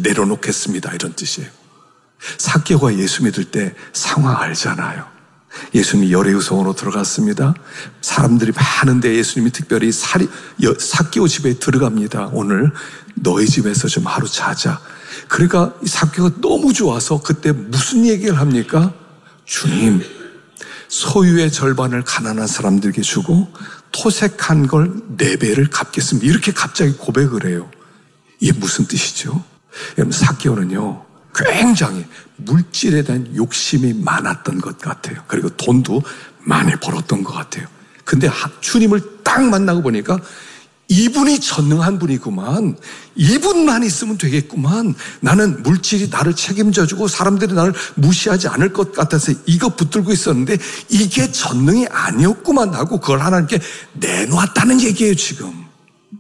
내려놓겠습니다, 이런 뜻이에요. 삭개오가 예수 믿을 때 상황 알잖아요. 예수님이 여리고성으로 들어갔습니다. 사람들이 많은데 예수님이 특별히 삭개오 집에 들어갑니다. 오늘 너희 집에서 좀 하루 자자. 그러니까 삭개오가 너무 좋아서 그때 무슨 얘기를 합니까? 주님, 소유의 절반을 가난한 사람들에게 주고 토색한 걸 4배를 갚겠습니다. 이렇게 갑자기 고백을 해요. 이게 무슨 뜻이죠? 여러분, 삭개오는요, 굉장히 물질에 대한 욕심이 많았던 것 같아요. 그리고 돈도 많이 벌었던 것 같아요. 근데 주님을 딱 만나고 보니까 이분이 전능한 분이구만. 이분만 있으면 되겠구만. 나는 물질이 나를 책임져주고 사람들이 나를 무시하지 않을 것 같아서 이거 붙들고 있었는데 이게 전능이 아니었구만 하고 그걸 하나님께 내놓았다는 얘기예요, 지금.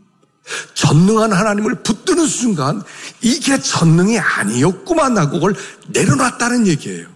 전능한 하나님을 붙드는 순간 이게 전능이 아니었구만 하고 그걸 내려놨다는 얘기예요.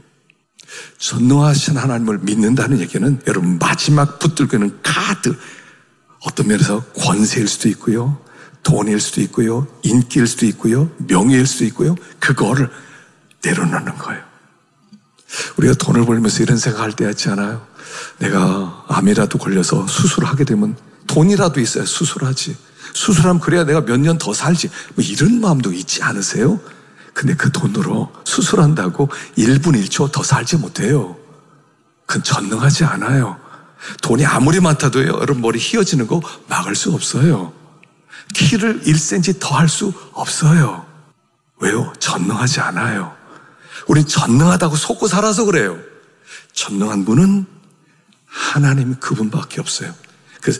전능하신 하나님을 믿는다는 얘기는 여러분 마지막 붙들고 있는 카드, 어떤 면에서 권세일 수도 있고요, 돈일 수도 있고요, 인기일 수도 있고요, 명예일 수도 있고요, 그거를 내려놓는 거예요. 우리가 돈을 벌면서 이런 생각할 때 있지 않아요? 내가 암이라도 걸려서 수술하게 되면 돈이라도 있어야 수술하지. 수술하면 그래야 내가 몇 년 더 살지. 뭐 이런 마음도 있지 않으세요? 근데 그 돈으로 수술한다고 1분 1초 더 살지 못해요. 그건 전능하지 않아요. 돈이 아무리 많다도요, 여러분 머리 휘어지는 거 막을 수 없어요. 키를 1cm 더 할 수 없어요. 왜요? 전능하지 않아요. 우린 전능하다고 속고 살아서 그래요. 전능한 분은 하나님 그분밖에 없어요. 그래서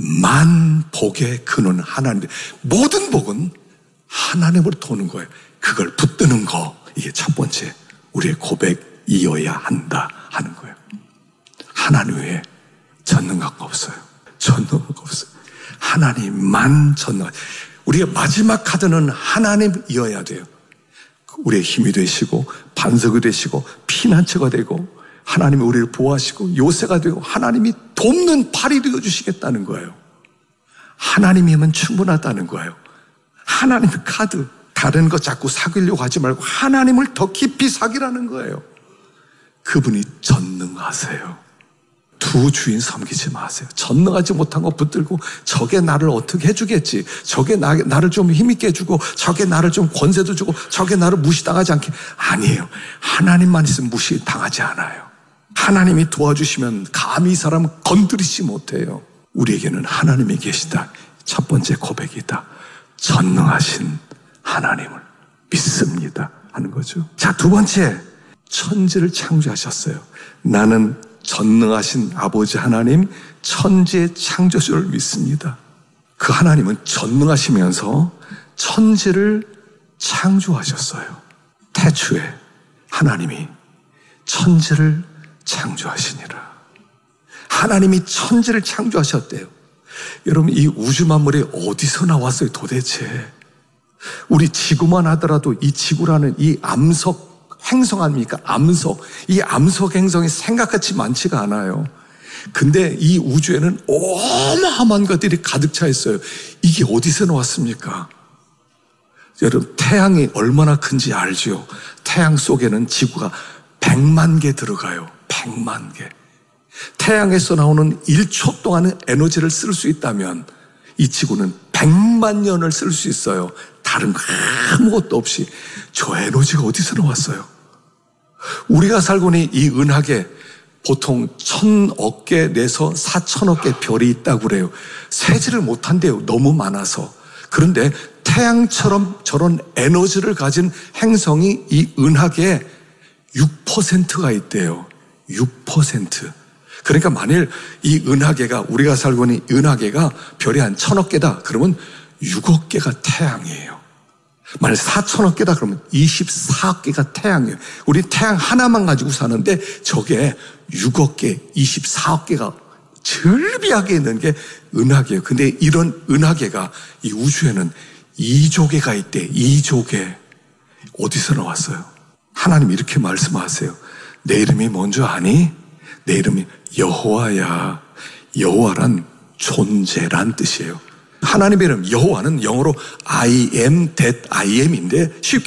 만복의 근원 하나님, 모든 복은 하나님으로 도는 거예요. 그걸 붙드는 거, 이게 첫 번째 우리의 고백이어야 한다 하는 거예요. 하나님 외에 전능한 거 없어요. 전능한 거 없어요. 하나님만 전능한. 우리가 마지막 카드는 하나님이어야 돼요. 우리의 힘이 되시고 반석이 되시고 피난처가 되고 하나님이 우리를 보호하시고 요새가 되고 하나님이 돕는 팔이 되어주시겠다는 거예요. 하나님이면 충분하다는 거예요. 하나님의 카드, 다른 거 자꾸 사귀려고 하지 말고 하나님을 더 깊이 사귀라는 거예요. 그분이 전능하세요. 두 주인 섬기지 마세요. 전능하지 못한 거 붙들고 저게 나를 어떻게 해주겠지, 저게 나를 좀 힘있게 해주고 저게 나를 좀 권세도 주고 저게 나를 무시당하지 않게. 아니에요. 하나님만 있으면 무시당하지 않아요. 하나님이 도와주시면 감히 이 사람을 건드리지 못해요. 우리에게는 하나님이 계시다. 첫 번째 고백이다. 전능하신 하나님을 믿습니다 하는 거죠. 자, 두 번째, 천지를 창조하셨어요. 나는 전능하신 아버지 하나님, 천지의 창조주를 믿습니다. 그 하나님은 전능하시면서 천지를 창조하셨어요. 태초에 하나님이 천지를 창조하시니라. 하나님이 천지를 창조하셨대요. 여러분, 이 우주 만물이 어디서 나왔어요 도대체? 우리 지구만 하더라도 이 지구라는 이 암석 행성 아닙니까? 암석. 이 암석 행성이 생각같이 많지가 않아요. 근데 이 우주에는 어마어마한 것들이 가득 차 있어요. 이게 어디서 나왔습니까? 여러분, 태양이 얼마나 큰지 알죠? 태양 속에는 지구가 100만 개 들어가요. 100만 개. 태양에서 나오는 1초 동안의 에너지를 쓸 수 있다면 이 지구는 100만 년을 쓸 수 있어요. 다른 거 아무것도 없이. 저 에너지가 어디서 나왔어요? 우리가 살고 있는 이 은하계 보통 1000억 개 내서 4000억 개 별이 있다고 그래요. 세지를 못한대요. 너무 많아서. 그런데 태양처럼 저런 에너지를 가진 행성이 이 은하계에 6%가 있대요. 6%. 그러니까 만일 이 은하계가, 우리가 살고 있는 은하계가 별이 한 1000억 개다 그러면 6억 개가 태양이에요. 만일 4000억 개다 그러면 24억 개가 태양이에요. 우리 태양 하나만 가지고 사는데 저게 6억 개, 24억 개가 절비하게 있는 게 은하계예요. 근데 이런 은하계가 이 우주에는 2조 개가 있대. 2조 개. 어디서 나왔어요? 하나님 이렇게 말씀하세요. 내 이름이 뭔지 아니? 내 이름이 여호와야. 여호와란 존재란 뜻이에요. 하나님의 이름 여호와는 영어로 I am that I am인데 쉽게